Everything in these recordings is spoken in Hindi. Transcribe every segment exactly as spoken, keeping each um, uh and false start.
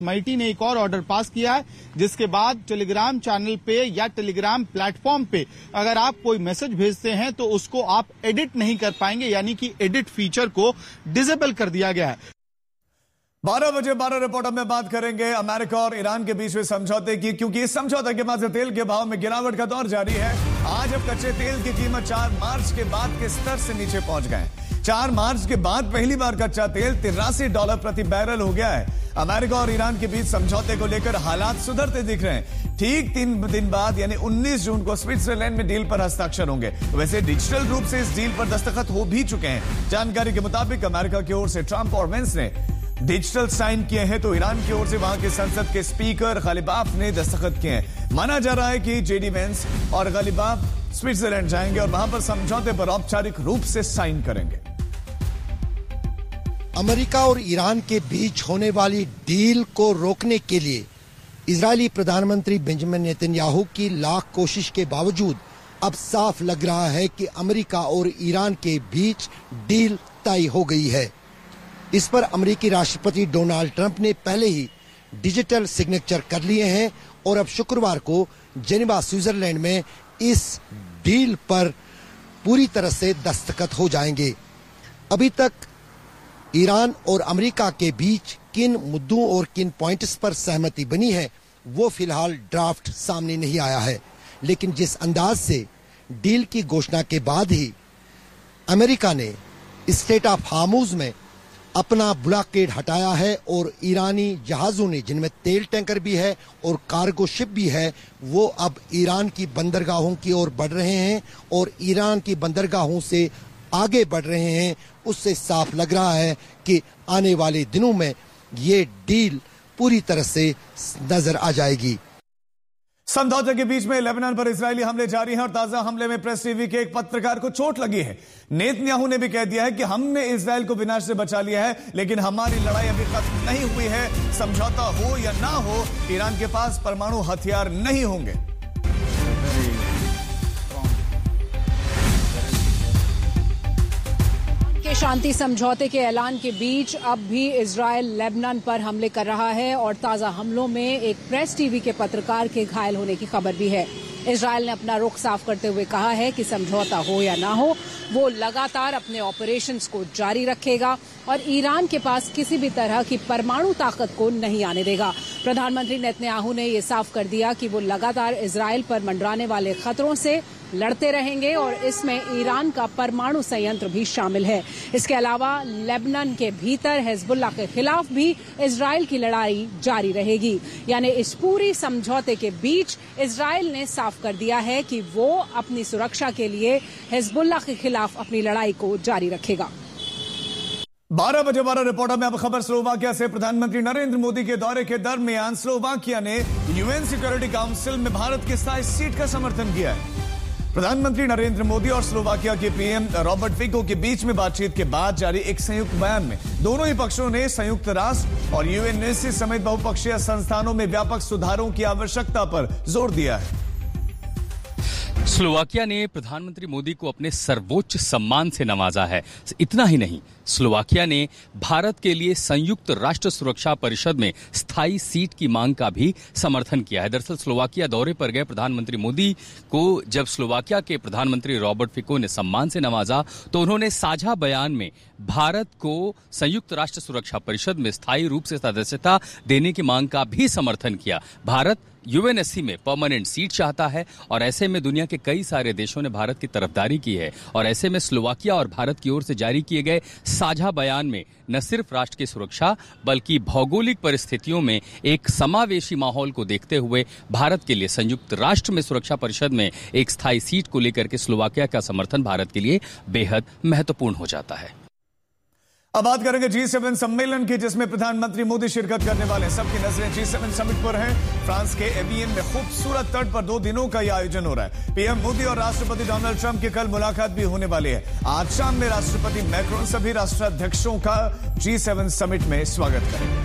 कमेटी ने एक और ऑर्डर पास किया है, जिसके बाद टेलीग्राम चैनल पे या टेलीग्राम प्लेटफॉर्म पे अगर आप कोई मैसेज भेजते हैं तो उसको आप एडिट नहीं कर पाएंगे, यानी कि एडिट फीचर को डिसेबल कर दिया गया है। बारह बजे बारह रिपोर्टर में बात करेंगे अमेरिका और ईरान के बीच में समझौते की, क्योंकि इस समझौते के बाद तेल के भाव में गिरावट का दौर जारी है। आज अब कच्चे तेल की कीमत चार मार्च के बाद के स्तर से नीचे पहुंच गए। चार मार्च के बाद पहली बार कच्चा तेल तिरासी डॉलर प्रति बैरल हो गया है। अमेरिका और ईरान के बीच समझौते को लेकर हालात सुधरते दिख रहे हैं। ठीक तीन दिन बाद यानी उन्नीस जून को स्विट्जरलैंड में डील पर हस्ताक्षर होंगे। वैसे डिजिटल रूप से इस डील पर दस्तखत हो भी चुके हैं। जानकारी के मुताबिक अमेरिका की ओर से ट्रंप और वेंस ने डिजिटल साइन किए हैं, तो ईरान की ओर से वहां के संसद के स्पीकर गालिबाफ ने दस्तखत किए हैं। माना जा रहा है कि जेडी वेंस और गालिबाफ स्विट्जरलैंड जाएंगे और वहां पर समझौते पर औपचारिक रूप से साइन करेंगे। अमेरिका और ईरान के बीच होने वाली डील को रोकने के लिए इजरायली प्रधानमंत्री बेंजामिन नेतन्याहू की लाख कोशिश के बावजूद अब साफ लग रहा है कि अमेरिका और ईरान के बीच डील तय हो गई है। इस पर अमेरिकी राष्ट्रपति डोनाल्ड ट्रंप ने पहले ही डिजिटल सिग्नेचर कर लिए हैं और अब शुक्रवार को जेनेवा स्विट्जरलैंड में इस डील पर पूरी तरह से दस्तखत हो जाएंगे। अभी तक ईरान और अमेरिका के बीच किन मुद्दों और किन पॉइंट्स पर सहमति बनी है वो फिलहाल ड्राफ्ट सामने नहीं आया है, लेकिन जिस अंदाज से डील की घोषणा के बाद ही अमेरिका ने स्ट्रेट ऑफ हार्मुज में अपना ब्लॉकेड हटाया है और ईरानी जहाजों ने, जिनमें तेल टैंकर भी है और कार्गो शिप भी है, वो अब ईरान की बंदरगाहों की ओर बढ़ रहे हैं और ईरान की बंदरगाहों से आगे बढ़ रहे हैं। उससे साफ लग रहा है कि आने वाले दिनों में ये डील पूरी तरह से नजर आ जाएगी। समझौते के बीच में लेबनान पर इजरायली हमले जारी हैं और ताजा हमले में प्रेस टीवी के एक पत्रकार को चोट लगी है। नेतन्याहू ने भी कह दिया है कि हमने इजरायल को विनाश से बचा लिया है, लेकिन हमारी लड़ाई अभी खत्म नहीं हुई है। समझौता हो या ना हो, ईरान के पास परमाणु हथियार नहीं होंगे। के शांति समझौते के ऐलान के बीच अब भी इजरायल लेबनान पर हमले कर रहा है और ताजा हमलों में एक प्रेस टीवी के पत्रकार के घायल होने की खबर भी है। इजरायल ने अपना रुख साफ करते हुए कहा है कि समझौता हो या ना हो, वो लगातार अपने ऑपरेशंस को जारी रखेगा और ईरान के पास किसी भी तरह की परमाणु ताकत को नहीं आने देगा। प्रधानमंत्री नेतन्याहू ने ये साफ कर दिया कि वो लगातार इजरायल पर मंडराने वाले खतरों से लड़ते रहेंगे और इसमें ईरान का परमाणु संयंत्र भी शामिल है। इसके अलावा लेबनान के भीतर हिजबुल्लाह के खिलाफ भी इजरायल की लड़ाई जारी रहेगी। यानी इस पूरी समझौते के बीच इजरायल ने साफ कर दिया है कि वो अपनी सुरक्षा के लिए हिजबुल्लाह के खिलाफ अपनी लड़ाई को जारी रखेगा। बारह बजे बारह रिपोर्टर में अब खबर स्लोवाकिया से। प्रधानमंत्री नरेंद्र मोदी के दौरे के दरमियान स्लोवाकिया ने यूएन सिक्योरिटी काउंसिल में भारत की स्थायी सीट का समर्थन किया है। प्रधानमंत्री नरेंद्र मोदी और स्लोवाकिया के पीएम रॉबर्ट फिको के बीच में बातचीत के बाद जारी एक संयुक्त बयान में दोनों ही पक्षों ने संयुक्त राष्ट्र और यूएनएससी समेत बहुपक्षीय संस्थानों में व्यापक सुधारों की आवश्यकता पर जोर दिया है। स्लोवाकिया ने प्रधानमंत्री मोदी को अपने सर्वोच्च सम्मान से नवाजा है। इतना ही नहीं, स्लोवाकिया ने भारत के लिए संयुक्त राष्ट्र सुरक्षा परिषद में स्थायी सीट की मांग का भी समर्थन किया है। दरअसल स्लोवाकिया दौरे पर गए प्रधानमंत्री मोदी को जब स्लोवाकिया के प्रधानमंत्री रॉबर्ट फिको ने सम्मान से नवाजा, तो उन्होंने साझा बयान में भारत को संयुक्त राष्ट्र सुरक्षा परिषद में स्थायी रूप से सदस्यता देने की मांग का भी समर्थन किया। भारत यूएनएससी में परमानेंट सीट चाहता है और ऐसे में दुनिया के कई सारे देशों ने भारत की तरफदारी की है और ऐसे में स्लोवाकिया और भारत की ओर से जारी किए गए साझा बयान में न सिर्फ राष्ट्र की सुरक्षा बल्कि भौगोलिक परिस्थितियों में एक समावेशी माहौल को देखते हुए भारत के लिए संयुक्त राष्ट्र में सुरक्षा परिषद में एक स्थायी सीट को लेकर के स्लोवाकिया का समर्थन भारत के लिए बेहद महत्वपूर्ण हो जाता है। अब बात करेंगे जी सेवन सम्मेलन की, जिसमें प्रधानमंत्री मोदी शिरकत करने वाले हैं। सबकी नजरें जी सेवन समिट पर हैं। फ्रांस के एवियन में खूबसूरत तट पर दो दिनों का यह आयोजन हो रहा है। पीएम मोदी और राष्ट्रपति डोनाल्ड ट्रंप की कल मुलाकात भी होने वाली है। आज शाम में राष्ट्रपति मैक्रोन सभी राष्ट्राध्यक्षों का जी सेवन समिट में स्वागत करेंगे।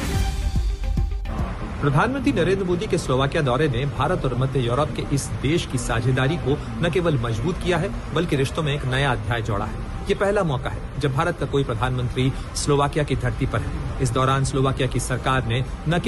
प्रधानमंत्री नरेंद्र मोदी के स्लोवाकिया दौरे ने भारत और मध्य यूरोप के इस देश की साझेदारी को न केवल मजबूत किया है बल्कि रिश्तों में एक नया अध्याय जोड़ा है। ये पहला मौका है जब भारत का कोई प्रधानमंत्री स्लोवाकिया की धरती पर है। इस दौरान स्लोवाकिया की सरकार ने न